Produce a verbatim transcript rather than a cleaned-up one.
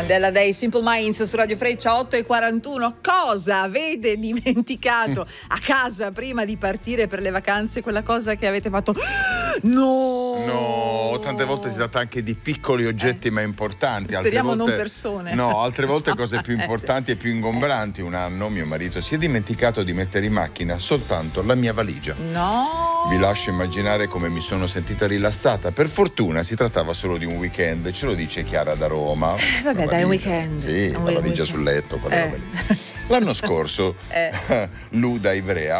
Mandela dei Simple Minds su Radio Freccia, otto e quarantuno. Cosa avete dimenticato a casa prima di partire per le vacanze? Quella cosa che avete fatto no no tante volte si tratta anche di piccoli oggetti eh. ma importanti, speriamo altre volte, non persone, no altre volte cose più importanti e più ingombranti. Un anno mio marito si è dimenticato di mettere in macchina soltanto la mia valigia. No, vi lascio immaginare come mi sono sentita rilassata. Per fortuna si trattava solo di un weekend, ce lo dice Chiara da Roma. Eh, vabbè, dai, un weekend. Sì, un la valigia weekend. sul letto, quella eh. roba lì. L'anno scorso eh. Lu da Ivrea